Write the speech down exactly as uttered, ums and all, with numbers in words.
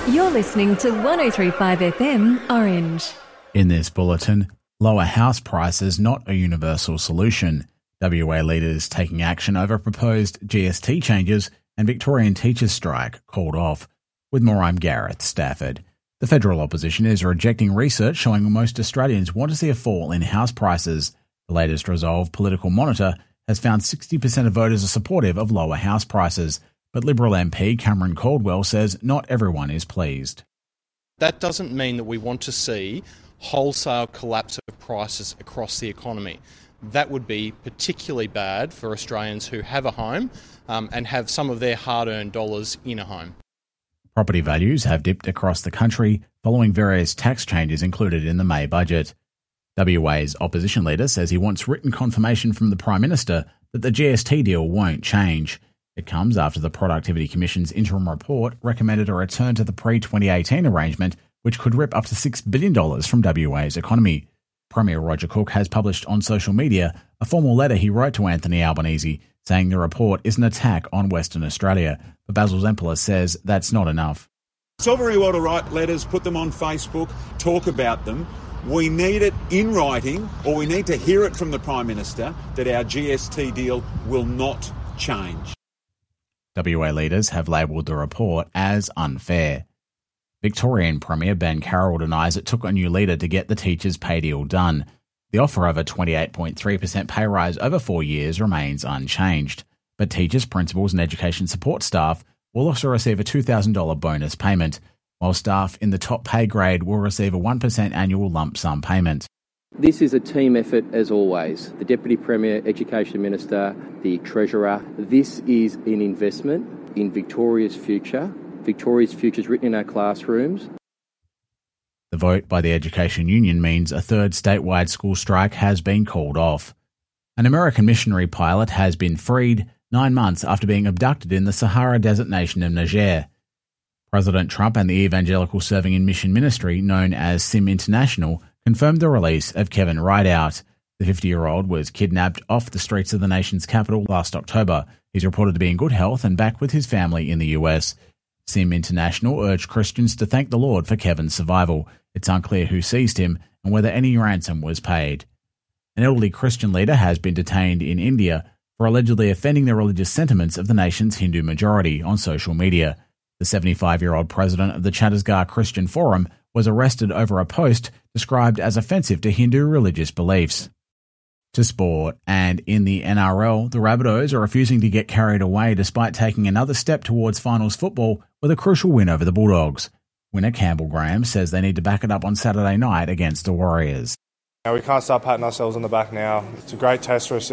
You're listening to one oh three point five F M Orange. In this bulletin, lower house prices not a universal solution. W A leaders taking action over proposed G S T changes and Victorian teachers' strike called off. With more, I'm Gareth Stafford. The federal opposition is rejecting research showing most Australians want to see a fall in house prices. The latest Resolve Political Monitor has found sixty percent of voters are supportive of lower house prices, but Liberal M P Cameron Caldwell says not everyone is pleased. That doesn't mean that we want to see wholesale collapse of prices across the economy. That would be particularly bad for Australians who have a home um, and have some of their hard-earned dollars in a home. Property values have dipped across the country following various tax changes included in the May budget. W A's opposition leader says he wants written confirmation from the Prime Minister that the G S T deal won't change. It comes after the Productivity Commission's interim report recommended a return to the pre twenty eighteen arrangement, which could rip up to six billion dollars from W A's economy. Premier Roger Cook has published on social media a formal letter he wrote to Anthony Albanese saying the report is an attack on Western Australia, but Basil Zempilas says that's not enough. It's all very well to write letters, put them on Facebook, talk about them. We need it in writing, or we need to hear it from the Prime Minister that our G S T deal will not change. W A leaders have labelled the report as unfair. Victorian Premier Ben Carroll denies it took a new leader to get the teachers' pay deal done. The offer of a twenty-eight point three percent pay rise over four years remains unchanged, but teachers, principals and education support staff will also receive a two thousand dollars bonus payment, while staff in the top pay grade will receive a one percent annual lump sum payment. This is a team effort as always. The Deputy Premier, Education Minister, the Treasurer. This is an investment in Victoria's future. Victoria's future is written in our classrooms. The vote by the Education Union means a third statewide school strike has been called off. An American missionary pilot has been freed nine months after being abducted in the Sahara Desert nation of Niger. President Trump and the evangelical serving in mission ministry known as SIM International confirmed the release of Kevin Rideout. The fifty-year-old was kidnapped off the streets of the nation's capital last October. He's reported to be in good health and back with his family in the U S. SIM International urged Christians to thank the Lord for Kevin's survival. It's unclear who seized him and whether any ransom was paid. An elderly Christian leader has been detained in India for allegedly offending the religious sentiments of the nation's Hindu majority on social media. The seventy-five-year-old president of the Chhattisgarh Christian Forum was arrested over a post described as offensive to Hindu religious beliefs. To sport, and in the N R L, the Rabbitohs are refusing to get carried away despite taking another step towards finals football with a crucial win over the Bulldogs. Winner Campbell Graham says they need to back it up on Saturday night against the Warriors. Now we can't start patting ourselves on the back now. It's a great test for us